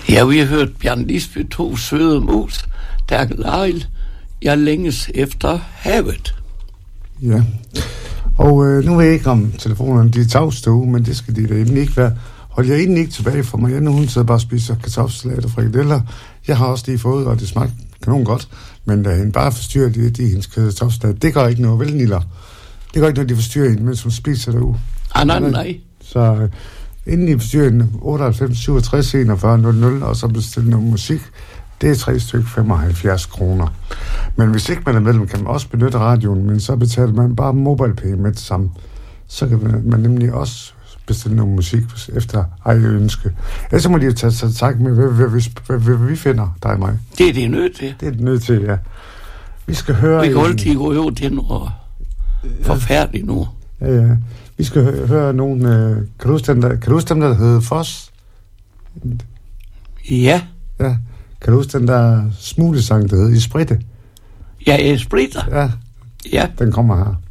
Ja, vi har hørt Bjørn Lisby, To søde mus, der Lejl, jeg længes efter havet. Ja, og nu ved jeg ikke om telefonerne, de er tavsstue, men det skal de da egentlig ikke være. Hold jeg egentlig ikke tilbage for mig. Hun sidder bare og spiser kartoffelsalat og frikadeller. Jeg har også lige fået, og det smagte kanon godt, men da hende bare forstyrrer de hendes kartoffelsalat, det gør ikke noget, vel, Niller? Det gør ikke noget, de forstyrrer hende, mens hun spiser derude. Nej. Så inden I forstyrrer hende 98 67 41 00, og så bestiller noget musik, det er 3 stykker 75 kroner. Men hvis ikke man er medlem, kan man også benytte radioen, men så betaler man bare MobilePay med det samme. Så kan man nemlig også bestille noget musik efter eget ønske. Ellers må de jo tage sig tak med, hvad vi finder, dig og mig. Det er det nødt til. Det er det nødt til, ja. Vi skal høre... Vi kan altid gå over til noget forfærdeligt nu. Ja. Vi skal høre nogen... Kan du huske dem, der hedder Foss? Ja. Ja. Kan du huske den der smuglesang, der hedder I Spritte? Ja, I Spritter. Ja. Den kommer her.